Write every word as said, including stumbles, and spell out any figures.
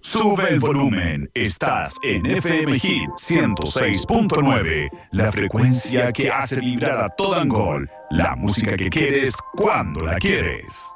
Sube el volumen. Estás en F M Hit ciento seis punto nueve. La frecuencia que hace vibrar a todo Angol. La música que quieres cuando la quieres.